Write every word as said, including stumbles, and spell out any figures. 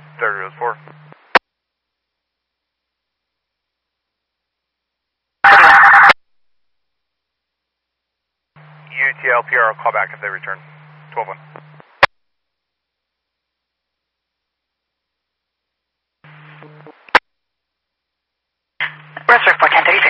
thirty Rose four. U T L P R, I'll call back if they return. twelve one. Rosberg four ten thirty